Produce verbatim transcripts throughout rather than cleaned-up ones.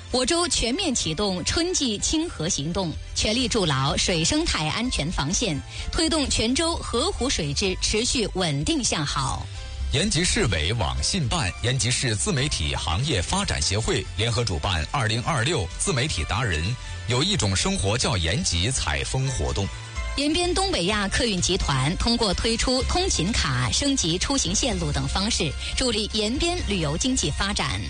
我州全面启动春季清河行动，全力筑牢水生态安全防线，推动全州河湖水质持续稳定向好。 延吉市委网信办、延吉市自媒体行业发展协会联合主办二零二六自媒体达人有一种生活叫延吉采风活动。 延边东北亚客运集团通过推出通勤卡、升级出行线路等方式，助力延边旅游经济发展。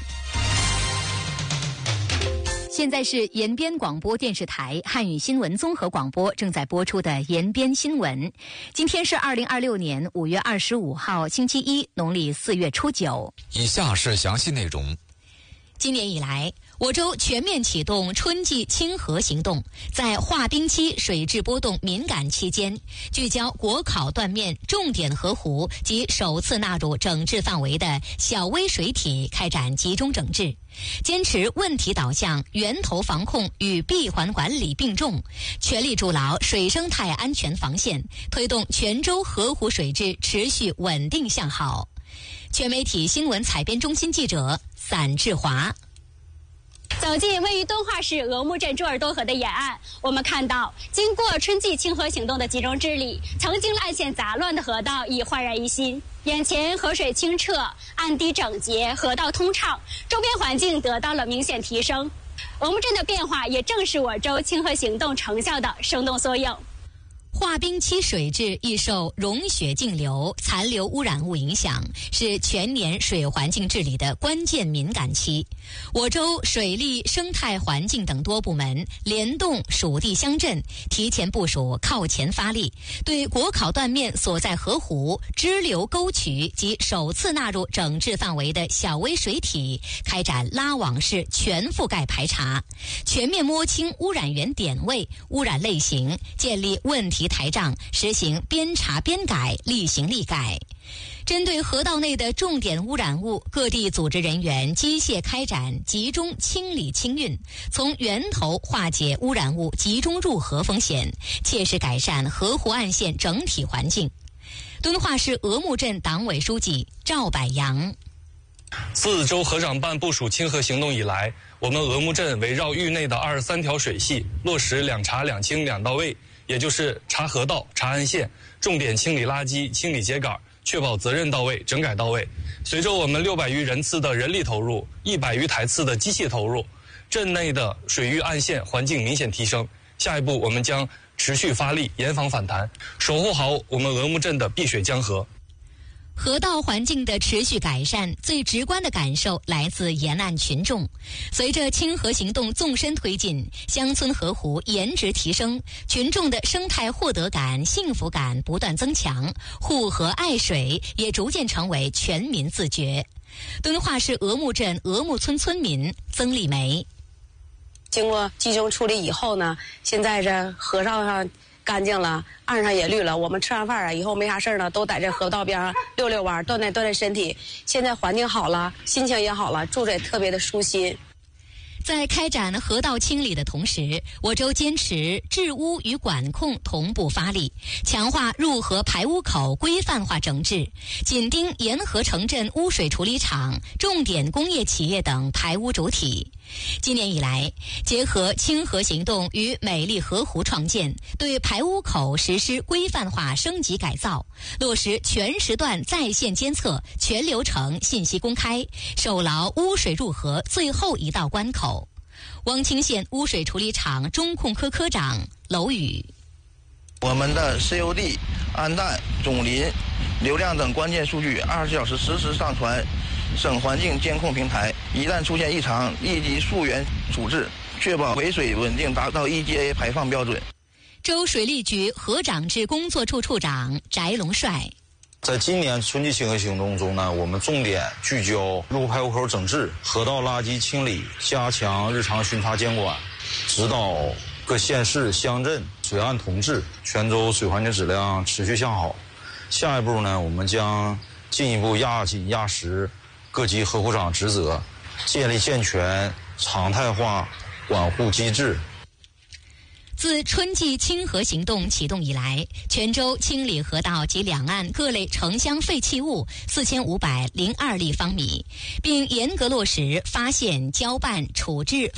现在是延边广播电视台汉语新闻综合广播正在播出的延边新闻。今天是二零二六年五月二十五号，星期一，农历四月初九。 以下是详细内容。 今年以来，我州全面启动春季清河行动，在化冰期水质波动敏感期间，聚焦国考断面重点河湖及首次纳入整治范围的小微水体开展集中整治，坚持问题导向、源头防控与闭环管理并重，全力筑牢水生态安全防线，推动全州河湖水质持续稳定向好。全媒体新闻采编中心记者散志华。 走进位于敦化市鹅木镇朱尔多河的沿岸，我们看到经过春季清河行动的集中治理，曾经暗线杂乱的河道已焕然一新。眼前河水清澈，岸堤整洁，河道通畅，周边环境得到了明显提升。鹅木镇的变化也正是我州清河行动成效的生动缩影。 化冰期水质易受融雪径流、残留污染物影响，是全年水环境治理的关键敏感期。我州水利、生态环境等多部门联动属地乡镇，提前部署靠前发力，对国考断面所在河湖、支流沟渠及首次纳入整治范围的小微水体开展拉网式全覆盖排查，全面摸清污染源点位、污染类型，建立问题台账，实行边查边改、立行立改。针对河道内的重点污染物，各地组织人员机械开展集中清理清运，从源头化解污染物集中入河风险，切实改善河湖岸线整体环境。敦化市鹅木镇党委书记赵柏阳。 自州河长办部署清河行动以来，我们鹅木镇围绕域内的二十三条水系，落实两查两清两到位，也就是查河道、查岸线，重点清理垃圾、清理秸秆，确保责任到位、整改到位。随着我们六百余人次的人力投入，一百余台次的机械投入，镇内的水域岸线环境明显提升。下一步，我们将持续发力，严防反弹，守护好我们鹅木镇的碧水江河。 河道环境的持续改善，最直观的感受来自沿岸群众。随着清河行动纵深推进，乡村河湖颜值提升，群众的生态获得感、幸福感不断增强，护河爱水也逐渐成为全民自觉。敦化市鹅木镇鹅木村村民曾丽梅。 经过集中处理以后呢，现在这河道上干净了，岸上也绿了。我们吃完饭啊，以后没啥事呢，都在这河道边上溜溜弯，锻炼锻炼身体。现在环境好了，心情也好了，住着也特别的舒心。 在开展河道清理的同时，我州坚持治污与管控同步发力，强化入河排污口规范化整治，紧盯沿河城镇污水处理厂、重点工业企业等排污主体。今年以来，结合清河行动与美丽河湖创建，对排污口实施规范化升级改造，落实全时段在线监测、全流程信息公开，守牢污水入河最后一道关口。汪清县污水处理厂中控科科长娄宇。 我们的 C O D、氨氮、总磷、流量等关键数据二十四小时实时上传省环境监控平台，一旦出现异常，立即溯源处置，确保回水稳定达到 E G A 排放标准。 州水利局河长制工作处处长翟龙帅。 在今年春季清河行动中呢，我们重点聚焦入排污口整治、河道垃圾清理，加强日常巡查监管，指导各县市乡镇水岸同治，全州水环境质量持续向好。下一步呢，我们将进一步压紧压实各级河湖长职责，建立健全常态化管护机制。 自春季清河行动启动以来，全州清理河道及两岸各类城乡废弃物四千五百零二立方米，并严格落实发现、交办、处置